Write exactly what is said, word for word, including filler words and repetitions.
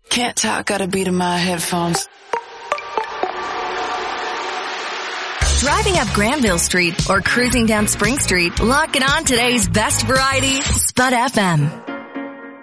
Can't talk, got a beat in my headphones. Driving up Granville Street or cruising down Spring Street, lock it on today's best variety, Spud F M.